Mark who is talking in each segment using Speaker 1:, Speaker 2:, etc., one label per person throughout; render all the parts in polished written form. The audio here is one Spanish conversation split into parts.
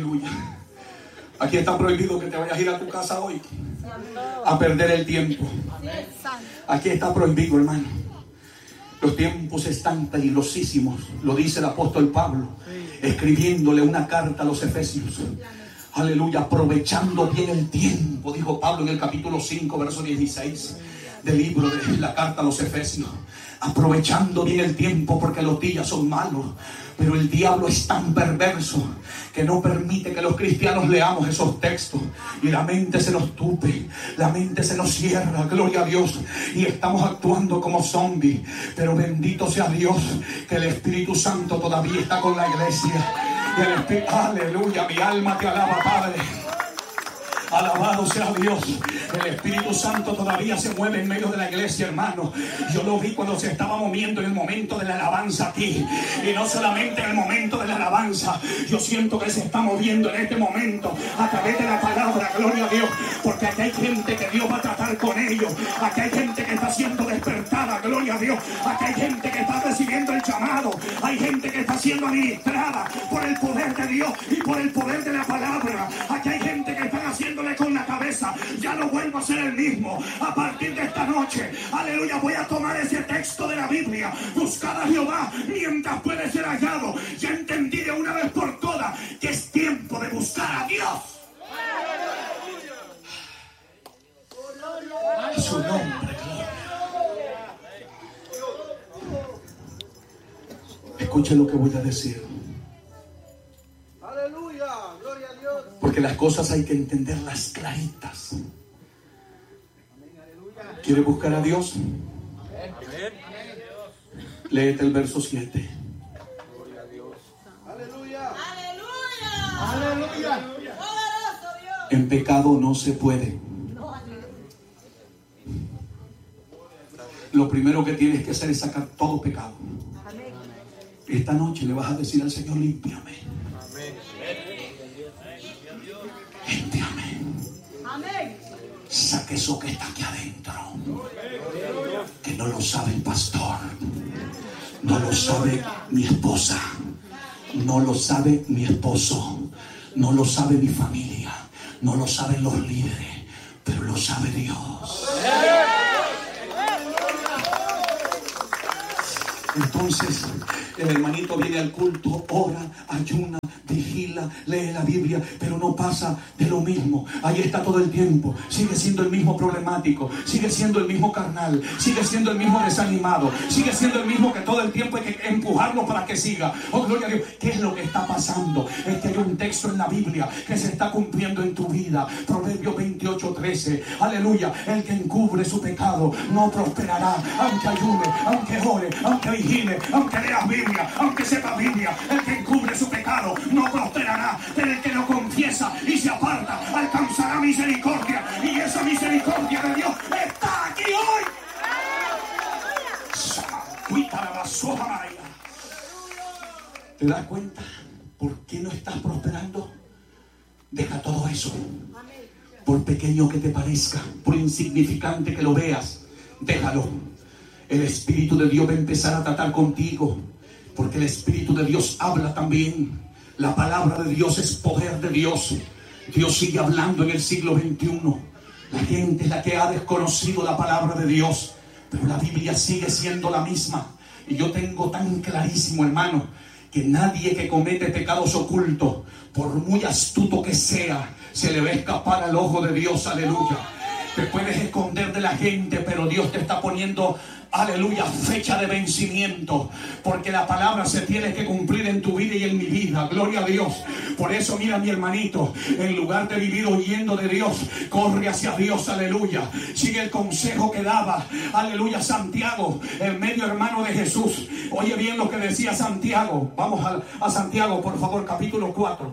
Speaker 1: Aleluya. Aquí está prohibido que te vayas a ir a tu casa hoy a perder el tiempo. Aquí está prohibido, hermano. Los tiempos están peligrosísimos. Lo dice el apóstol Pablo, escribiéndole una carta a los Efesios. Aleluya, aprovechando bien el tiempo, dijo Pablo en el capítulo 5, verso 16 del libro de la carta a los Efesios. Aprovechando bien el tiempo, porque los días son malos. Pero el diablo es tan perverso que no permite que los cristianos leamos esos textos. Y la mente se nos tupe, la mente se nos cierra, gloria a Dios. Y estamos actuando como zombies. Pero bendito sea Dios, que el Espíritu Santo todavía está con la iglesia. Y el Espíritu, aleluya, mi alma te alaba, Padre. Alabado sea Dios. El Espíritu Santo todavía se mueve en medio de la iglesia, hermano. Yo lo vi cuando se estaba moviendo en el momento de la alabanza aquí. Y no solamente en el momento de la alabanza. Yo siento que se está moviendo en este momento a través de la palabra, gloria a Dios. Porque aquí hay gente que Dios va a tratar con ellos. Aquí hay gente que está siendo despertada, gloria a Dios. Aquí hay gente que está recibiendo el llamado. Hay gente que está siendo administrada por el poder de Dios y por el poder de la palabra. Aquí hay gente que está haciendo con la cabeza. Ya no vuelvo a ser el mismo a partir de esta noche. Aleluya, voy a tomar ese texto de la Biblia. Buscad a Jehová mientras puede ser hallado. Ya entendí de una vez por todas que es tiempo de buscar a Dios. A su nombre, escuche lo que voy a decir. Porque las cosas hay que entenderlas claritas. ¿Quiere buscar a Dios? Léete el verso 7.
Speaker 2: Aleluya. Aleluya.
Speaker 1: En pecado no se puede. Lo primero que tienes que hacer es sacar todo pecado. Esta noche le vas a decir al Señor: límpiame. Límpiame. Saque eso que está aquí adentro, que no lo sabe el pastor, no lo sabe mi esposa, no lo sabe mi esposo, no lo sabe mi familia, no lo saben los líderes, pero lo sabe Dios. Entonces el hermanito viene al culto, ora, ayuna, vigila, lee la Biblia, pero no pasa de lo mismo. Ahí está todo el tiempo. Sigue siendo el mismo problemático, sigue siendo el mismo carnal, sigue siendo el mismo desanimado, sigue siendo el mismo que todo el tiempo hay que empujarlo para que siga. Oh, gloria a Dios. ¿Qué es lo que está pasando? Es que hay un texto en la Biblia que se está cumpliendo en tu vida. Proverbios 28:13. Aleluya. El que encubre su pecado no prosperará, aunque ayune, aunque ore, aunque vigile, aunque leas Biblia, aunque sepa Biblia. El que encubre su pecado no prosperará, pero el que lo confiesa y se aparta alcanzará misericordia, y esa misericordia de Dios está aquí hoy. ¿Te das cuenta por qué no estás prosperando? Deja todo eso. Por pequeño que te parezca, por insignificante que lo veas, déjalo. El Espíritu de Dios va a empezar a tratar contigo, porque el Espíritu de Dios habla también. La palabra de Dios es poder de Dios. Dios sigue hablando en el siglo XXI. La gente es la que ha desconocido la palabra de Dios, pero la Biblia sigue siendo la misma. Y yo tengo tan clarísimo, hermano, que nadie que comete pecados ocultos, por muy astuto que sea, se le va a escapar al ojo de Dios. Aleluya. Te puedes esconder de la gente, pero Dios te está poniendo, aleluya, fecha de vencimiento, porque la palabra se tiene que cumplir en tu vida y en mi vida. Gloria a Dios. Por eso, mira, mi hermanito, en lugar de vivir huyendo de Dios, corre hacia Dios. Aleluya. Sigue el consejo que daba, aleluya, Santiago, el medio hermano de Jesús. Oye bien lo que decía Santiago. Vamos a Santiago, por favor, capítulo 4.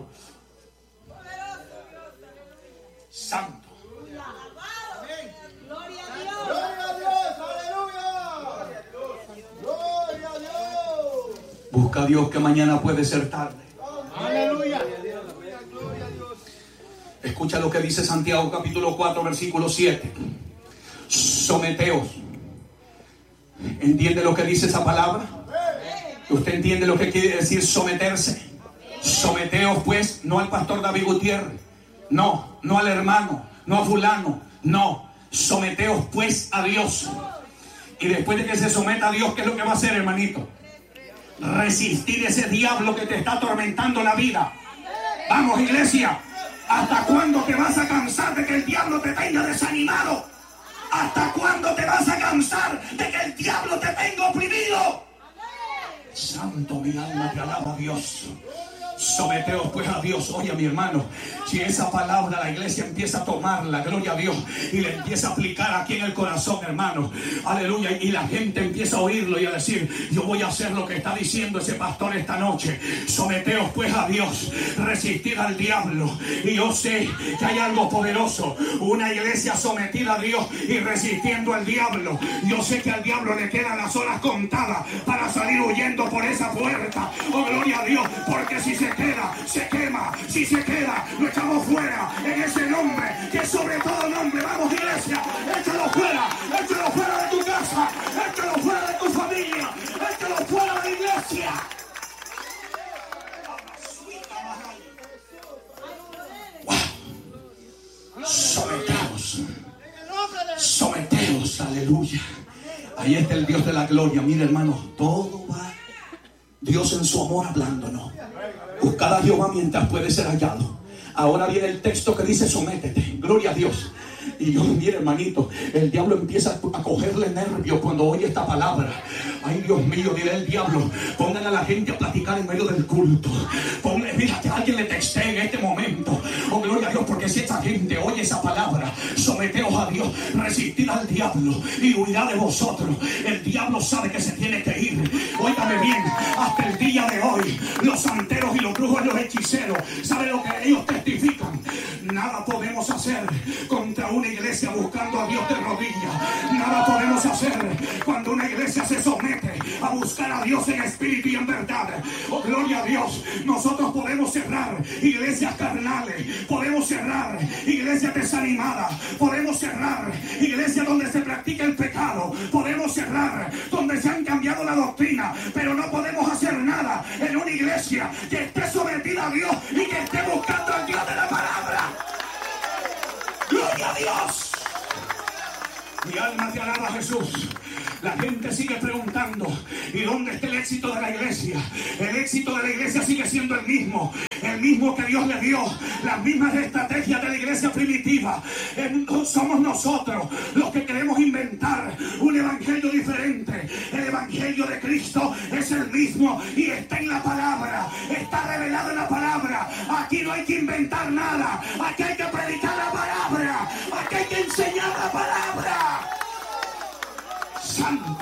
Speaker 1: Santo. Busca a Dios, que mañana puede ser tarde.
Speaker 2: Aleluya.
Speaker 1: Escucha lo que dice Santiago capítulo 4 versículo 7. Someteos. ¿Entiende lo que dice esa palabra? ¿Usted entiende lo que quiere decir someterse? Someteos pues, no al pastor David Gutiérrez, no al hermano, no a fulano, no. Someteos pues a Dios. Y después de que se someta a Dios, ¿qué es lo que va a hacer, hermanito? Resistir ese diablo que te está atormentando la vida. Vamos, iglesia. ¿Hasta cuándo te vas a cansar de que el diablo te tenga desanimado? ¿Hasta cuándo te vas a cansar de que el diablo te tenga oprimido? Santo, mi alma te alaba a Dios. Someteos pues a Dios. Oye, mi hermano, si esa palabra la iglesia empieza a tomarla, gloria a Dios, y la empieza a aplicar aquí en el corazón, hermano, aleluya, y la gente empieza a oírlo y a decir: yo voy a hacer lo que está diciendo ese pastor esta noche. Someteos pues a Dios, resistir al diablo. Y yo sé que hay algo poderoso, una iglesia sometida a Dios y resistiendo al diablo. Yo sé que al diablo le quedan las horas contadas para salir huyendo por esa puerta. Oh, gloria a Dios, porque si se queda, se quema. Si se queda, lo echamos fuera en ese nombre que es sobre todo nombre. Vamos, iglesia, échalo fuera de tu casa, échalo fuera de tu familia, échalo fuera de la iglesia. Wow. Someteos, aleluya. Ahí está el Dios de la gloria. Mira, hermano, todo va Dios en su amor hablándonos. Buscad a Jehová mientras puede ser hallado. Ahora viene el texto que dice: sométete. Gloria a Dios. Y yo, mire, hermanito, el diablo empieza a cogerle nervios cuando oye esta palabra. Ay, Dios mío, dirá el diablo: pongan a la gente a platicar en medio del culto. Mira, que alguien le texte en este momento. Oh, gloria a Dios, porque si esta gente oye esa palabra: someteos a Dios, resistid al diablo y huirá de vosotros. El diablo sabe que se tiene que ir. Óigame bien, hasta el día de hoy, los santeros y los brujos y los hechiceros, ¿saben lo que ellos testifican? Nada podemos hacer contra una iglesia buscando a Dios de rodillas. Nada podemos hacer cuando una iglesia se somete a buscar a Dios en espíritu y en verdad. Oh, gloria a Dios. Nosotros podemos cerrar iglesias carnales, podemos cerrar iglesias desanimadas, podemos cerrar iglesias donde se practica el pecado, podemos cerrar donde se han cambiado la doctrina, pero no podemos hacer nada en una iglesia que esté sometida a Dios y que esté buscando al Dios de la palabra. ¡Gloria a Dios! Mi alma te alaba, Jesús. La gente sigue preguntando: ¿y dónde está el éxito de la iglesia? El éxito de la iglesia sigue siendo el mismo que Dios le dio, las mismas estrategias de la iglesia primitiva. Somos nosotros los que queremos inventar un evangelio diferente. El evangelio de Cristo es el mismo y está en la palabra, está revelado en la palabra. Aquí no hay que inventar nada, aquí hay que predicar la palabra, aquí hay que enseñar la palabra. Santo,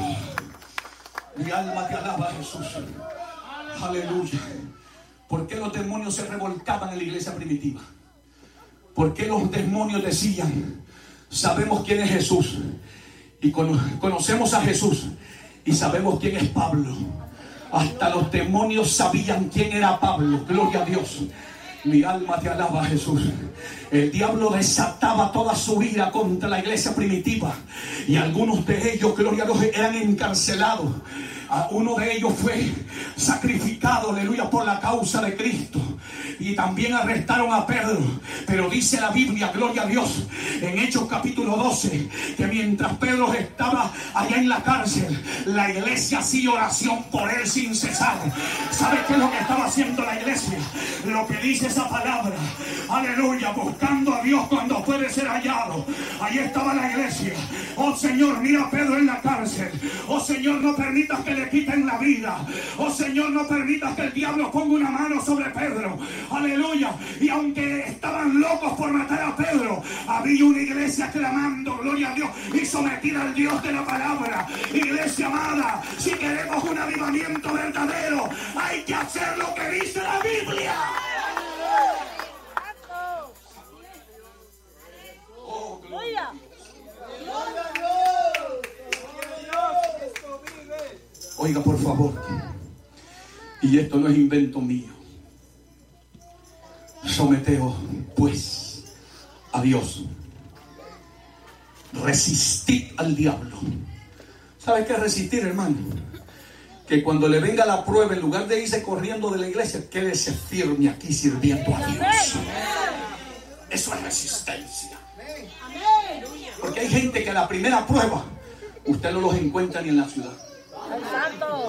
Speaker 1: mi alma te alaba, Jesús. Aleluya. ¿Por qué los demonios se revolcaban en la iglesia primitiva? ¿Por qué los demonios decían: sabemos quién es Jesús y conocemos a Jesús y sabemos quién es Pablo? Hasta los demonios sabían quién era Pablo. Gloria a Dios. Mi alma te alaba, Jesús. El diablo desataba toda su ira contra la iglesia primitiva. Y algunos de ellos, gloria a Dios, eran encarcelados. Uno de ellos fue sacrificado, aleluya, por la causa de Cristo. Y también arrestaron a Pedro. Pero dice la Biblia, gloria a Dios, en Hechos capítulo 12, que mientras Pedro estaba allá en la cárcel, la iglesia hacía oración por él sin cesar. ¿Sabe qué es lo que estaba haciendo la iglesia? Lo que dice esa palabra, aleluya, buscando a Dios cuando puede ser hallado. Ahí estaba la iglesia. Oh Señor, mira a Pedro en la cárcel. Oh Señor, no permitas que le quiten la vida. Oh Señor, no permitas que el diablo ponga una mano sobre Pedro. Aleluya. Y aunque estaban locos por matar a Pedro, había una iglesia clamando, gloria a Dios, y sometida al Dios de la palabra. Iglesia amada, si queremos un avivamiento verdadero, hay que hacer lo que dice la Biblia. Oh, gloria. Oiga, por favor, y esto no es invento mío. Someteos pues a Dios, resistid al diablo. ¿Sabe qué es resistir, hermano? que cuando le venga la prueba, en lugar de irse corriendo de la iglesia, quédese firme aquí sirviendo a Dios. Eso es resistencia. Porque hay gente que a la primera prueba usted no los encuentra ni en la ciudad.
Speaker 2: Exacto.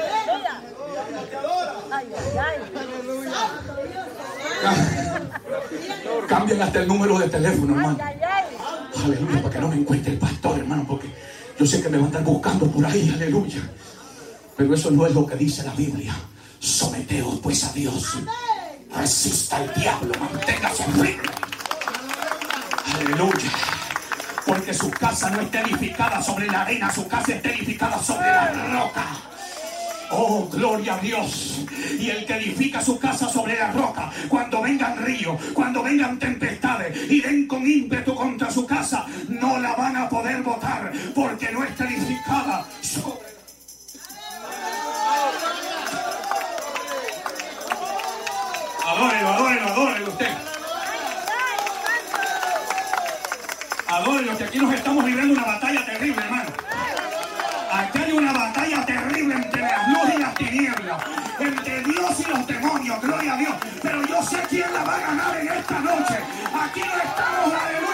Speaker 1: Cambian hasta el número de teléfono, hermano. Aleluya, para que no me encuentre el pastor, hermano, porque yo sé que me van a estar buscando por ahí, aleluya. Pero eso no es lo que dice la Biblia. Someteos pues a Dios. Resista al diablo, manténgase firme. Aleluya. Porque su casa no está edificada sobre la arena, su casa está edificada sobre la roca. Oh, gloria a Dios. Y el que edifica su casa sobre la roca, cuando vengan ríos, cuando vengan tempestades y den con ímpetu contra su casa, no la van a poder botar, porque no está edificada sobre... Adórelo usted. Adórelo, que aquí nos estamos librando una batalla terrible, hermano. Aquí hay una batalla terrible entre las luces y las tinieblas, entre Dios y los demonios, gloria a Dios. Pero yo sé quién la va a ganar en esta noche. Aquí no estamos, aleluya.